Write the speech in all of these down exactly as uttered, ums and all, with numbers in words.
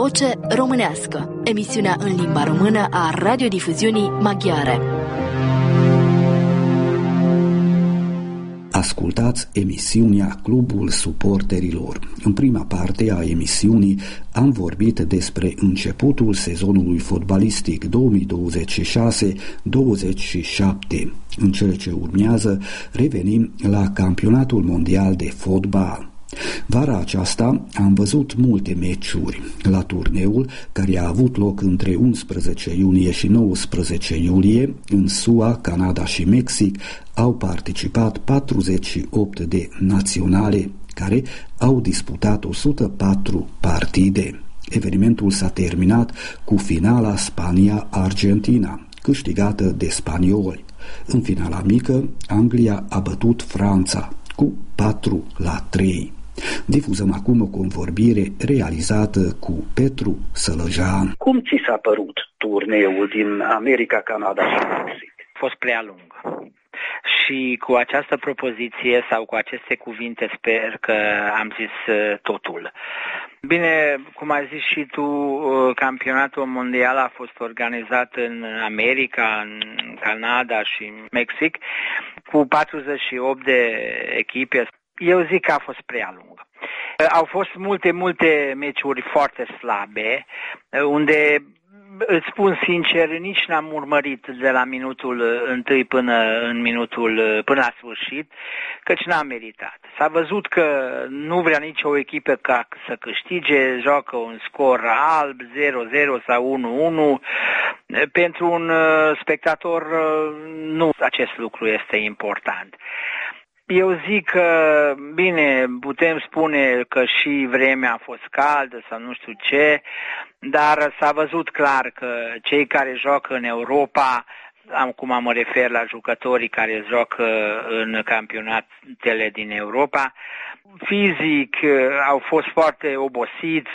Voce Românească, emisiunea în limba română a radiodifuziunii maghiare. Ascultați emisiunea Clubul Suporterilor. În prima parte a emisiunii am vorbit despre începutul sezonului fotbalistic două mii douăzeci și șase douăzeci și șapte. În cele ce urmează revenim la campionatul mondial de fotbal. Vara aceasta am văzut multe meciuri. La turneul care a avut loc între unsprezece iunie și nouăsprezece iulie în S U A, Canada și Mexic au participat patruzeci și opt de naționale care au disputat o sută patru partide. Evenimentul s-a terminat cu finala Spania-Argentina, câștigată de spanioli. În finala mică, Anglia a bătut Franța cu patru la trei. Difuzăm acum o convorbire realizată cu Petru Sălăjan. Cum ți s-a părut turneul din America, Canada și Mexic? A fost prea lung. Și cu această propoziție sau cu aceste cuvinte sper că am zis totul. Bine, cum ai zis și tu, campionatul mondial a fost organizat în America, în Canada și Mexic, cu patruzeci și opt de echipe. Eu zic că a fost prea lungă. Au fost multe, multe meciuri foarte slabe, unde, îți spun sincer, nici n-am urmărit de la minutul întâi până în minutul până la sfârșit, căci n-am meritat. S-a văzut că nu vrea nicio echipă ca să câștige, joacă un scor alb, zero zero sau unu unu. Pentru un spectator nu acest lucru este important. Eu zic că, bine, putem spune că și vremea a fost caldă sau nu știu ce, dar s-a văzut clar că cei care joacă în Europa, acum mă refer la jucătorii care joacă în campionatele din Europa, fizic au fost foarte obosiți,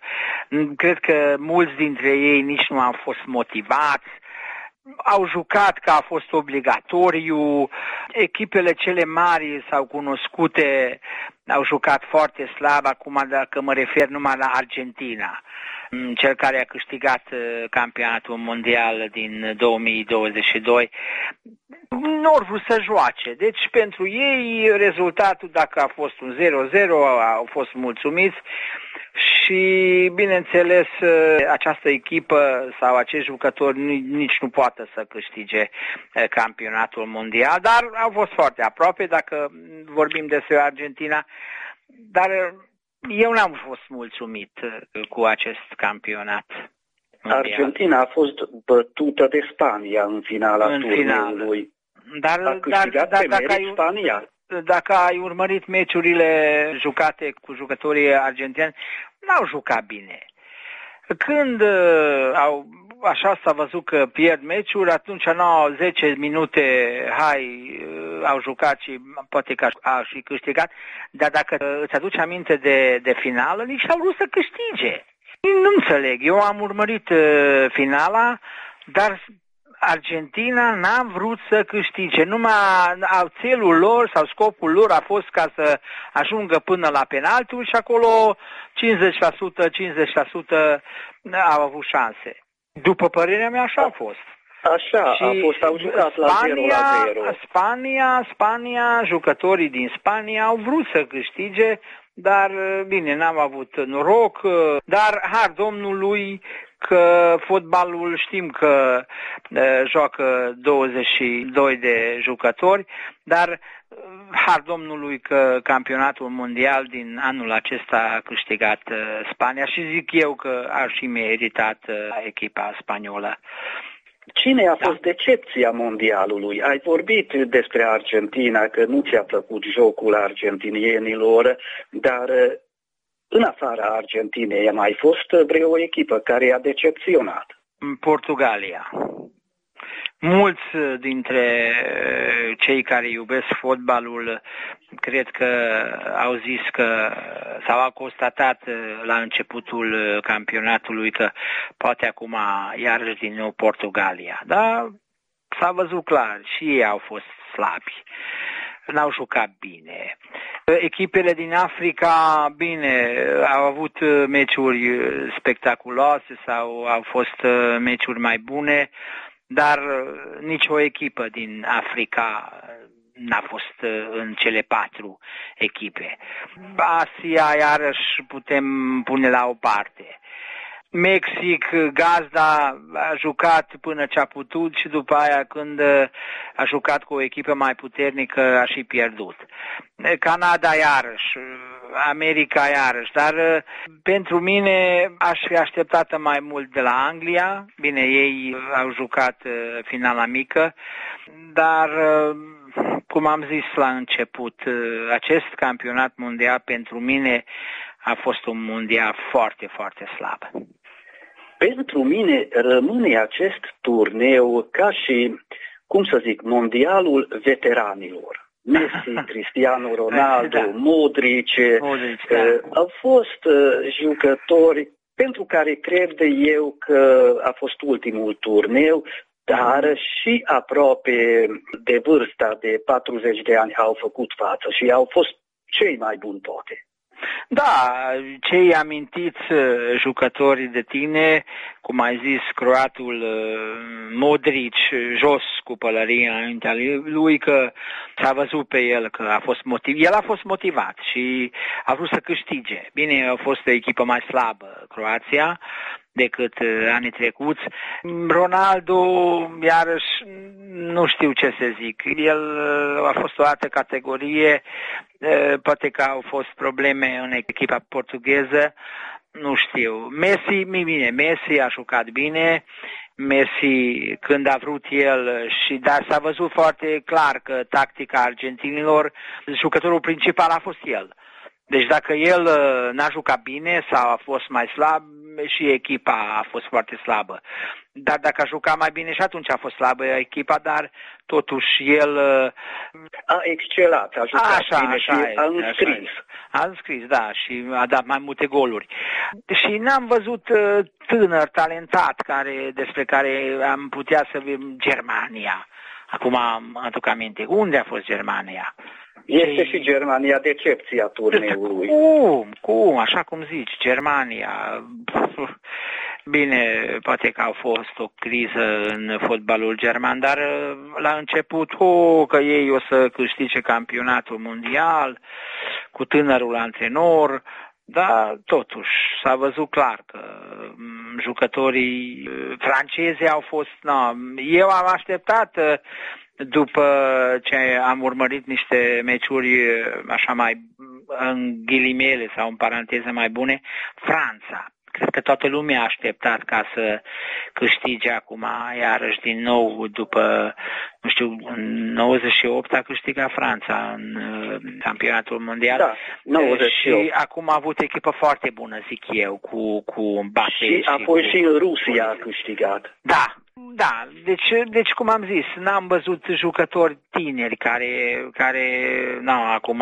cred că mulți dintre ei nici nu au fost motivați, au jucat că a fost obligatoriu, echipele cele mari sau cunoscute au jucat foarte slab, acum dacă mă refer numai la Argentina, cel care a câștigat campionatul mondial din două mii douăzeci și doi, nu au vrut să joace. Deci pentru ei rezultatul, dacă a fost un zero zero, au fost mulțumiți. Și, bineînțeles, această echipă sau acești jucători nici nu poate să câștige campionatul mondial, dar au fost foarte aproape dacă vorbim despre Argentina, dar eu n-am fost mulțumit cu acest campionat mondial. Argentina a fost bătută de Spania în finala în turneului. Dar, a câștigat dar, pe dar, merit dacă ai, Spania. Dacă ai urmărit meciurile jucate cu jucătorii argentini, n-au jucat bine. Când uh, au, așa s-a văzut că pierd meciuri, atunci n-au zece minute, hai, uh, au jucat și poate că au și câștigat, dar dacă uh, îți aduci aminte de, de finală, nici au vrut să câștige. Nu înțeleg, eu am urmărit uh, finala, dar Argentina n-a vrut să câștige, numai țelul lor sau scopul lor a fost ca să ajungă până la penaltiuri și acolo cincizeci la sută, cincizeci la sută au avut șanse. După părerea mea așa a fost. Așa și a fost, au jucat la zero la zero. Spania, Spania, jucătorii din Spania au vrut să câștige, dar bine, n-am avut noroc, dar har Domnului că fotbalul știm că uh, joacă douăzeci și doi de jucători, dar uh, har Domnului că campionatul mondial din anul acesta a câștigat uh, Spania și zic eu că ar și meritat uh, echipa spaniolă. Cine a fost da. decepția mondialului? Ai vorbit despre Argentina, că nu ți-a plăcut jocul argentinienilor, dar în afara Argentinei a mai fost vreo echipă care i-a decepționat? Portugalia. Mulți dintre cei care iubesc fotbalul cred că au zis că sau au constatat la începutul campionatului că poate acum iarăși din nou Portugalia. Dar s-a văzut clar și ei au fost slabi. n-au jucat bine. Echipele din Africa, bine, au avut meciuri spectaculoase sau au fost meciuri mai bune, dar nicio echipă din Africa n-a fost în cele patru echipe. Asia, iarăși, putem pune la o parte. Mexic, gazda, a jucat până ce a putut și după aia când a jucat cu o echipă mai puternică a și pierdut. Canada iarăși, America iarăși, dar pentru mine aș fi așteptat mai mult de la Anglia. Bine, ei au jucat finala mică, dar cum am zis la început, acest campionat mondial pentru mine a fost un mondial foarte, foarte slab. Pentru mine rămâne acest turneu ca și, cum să zic, mondialul veteranilor. Messi, Cristiano Ronaldo, da. Modric, Modric da. Au fost jucători pentru care cred eu că a fost ultimul turneu, dar și aproape de vârsta de patruzeci de ani au făcut față și au fost cei mai buni poate. Da, cei amintiți jucători de tine, cum ai zis, croatul Modric, jos cu pălăria înaintea lui, că s-a văzut pe el că a fost motiv. El a fost motivat și a vrut să câștige. Bine, a fost o echipă mai slabă, Croația, decât anii trecuți. Ronaldo, iarăși, nu știu ce să zic. El a fost o altă categorie, poate că au fost probleme în echipa portugheză, nu știu. Messi, bine, Messi a jucat bine, Messi când a vrut el, și dar s-a văzut foarte clar că tactica argentinilor, jucătorul principal a fost el. Deci dacă el n-a jucat bine sau a fost mai slab, și echipa a fost foarte slabă. Dar dacă a jucat mai bine și atunci a fost slabă echipa, dar totuși el a excelat, a jucat așa, bine așa și este, a înscris. A înscris, da, și a dat mai multe goluri. Și n-am văzut tânăr, talentat, care, despre care am putea să vedem Germania. Acum am aduc aminte. Unde a fost Germania? Este și Germania decepția turneului. Cum? Cum? Așa cum zici, Germania. Bine, poate că a fost o criză în fotbalul german, dar la început, oh, că ei o să câștige campionatul mondial cu tânărul antrenor, dar totuși s-a văzut clar că jucătorii francezi au fost... Na, eu am așteptat... După ce am urmărit niște meciuri așa mai în ghilimele sau în paranteze mai bune, Franța. Cred că toată lumea a așteptat ca să câștige acum, iarăși din nou, după, nu știu, în nouăzeci și opt a câștigat Franța în campionatul mondial. Da, nouăzeci și opt. Și acum a avut echipă foarte bună, zic eu, cu, cu Mbappé. Și apoi și, și în Rusia a câștigat. Da. Da, deci, deci cum am zis, n-am văzut jucători tineri care, care na, acum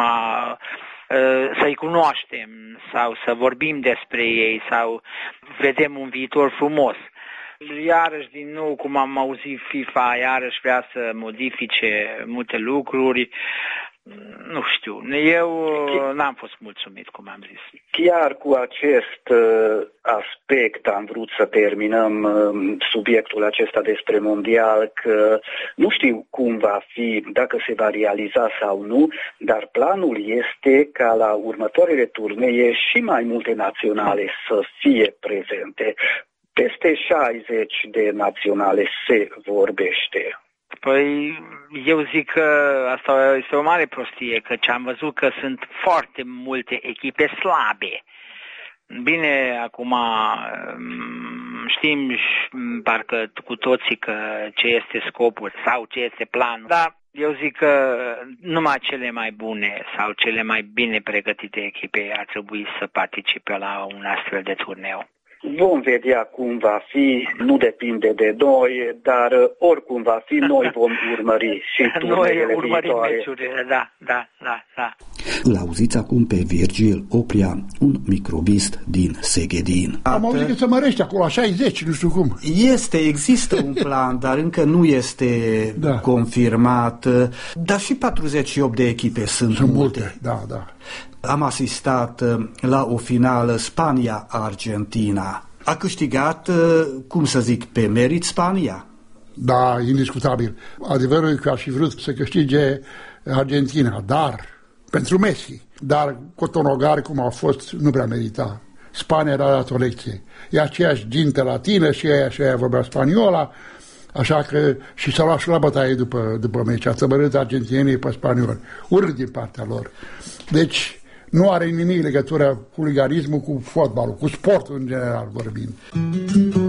să-i cunoaștem sau să vorbim despre ei sau vedem un viitor frumos. Iarăși, din nou, cum am auzit, FIFA iarăși vrea să modifice multe lucruri. Nu știu, eu n-am fost mulțumit, cum am zis. Chiar cu acest uh, aspect am vrut să terminăm uh, subiectul acesta despre mondial, că nu știu cum va fi, dacă se va realiza sau nu, dar planul este ca la următoarele turnee și mai multe naționale să fie prezente. Peste șaizeci de naționale se vorbește. Păi, eu zic că asta este o mare prostie, că ce am văzut că sunt foarte multe echipe slabe. Bine, acum știm parcă cu toții că ce este scopul sau ce este planul, dar eu zic că numai cele mai bune sau cele mai bine pregătite echipe ar trebui să participe la un astfel de turneu. Vom vedea cum va fi, nu depinde de noi, dar oricum va fi, noi vom urmări și noi urmărim meciurile, da, da, da, da. Îl auziți acum pe Virgil Oprea, un microbist din Seghedin. Am auzit că se mărește acolo la șaizeci, nu știu cum. Este, există un plan, dar încă nu este da. confirmat. Dar și patruzeci și opt de echipe sunt, sunt multe. multe. Da, da. Am asistat la o finală Spania-Argentina. A câștigat, cum să zic, pe merit Spania? Da, indiscutabil. Adevărul e că aș fi vrut să câștige Argentina, dar pentru Messi. Dar cotonogari cum au fost, nu prea merita. Spania a dat o lecție. E aceeași gintă latină și aia și aia vorbea spaniola, așa că și s-au luat și la bătaie după, după meci. A țăbărât argentinii pe spanioli. Urât din partea lor. Deci nu are nimic legătură huliganismul cu fotbalul, cu sportul în general vorbind.